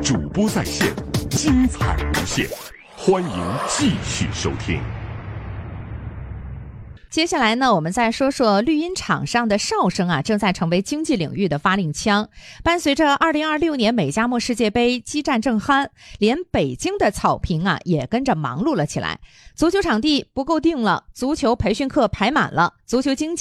主播在线，精彩无限，欢迎继续收听。 接下来呢，我们再说说绿茵场上的哨声正在成为经济领域的发令枪。伴随着2026年美加墨世界杯激战正酣，连北京的草坪也跟着忙碌了起来。足球场地不够定了，足球培训课排满了，足球经济